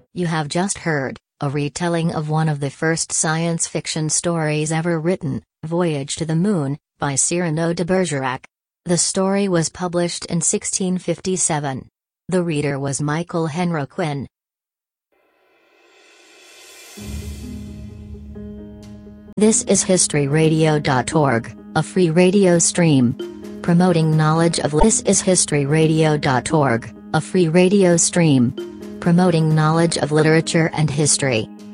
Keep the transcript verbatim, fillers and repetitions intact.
You have just heard a retelling of one of the first science fiction stories ever written, Voyage to the Moon, by Cyrano de Bergerac. The story was published in sixteen fifty-seven. The reader was Michael Henry. This is history radio dot org, a free radio stream promoting knowledge of This is history radio dot org, a free radio stream promoting knowledge of literature and history.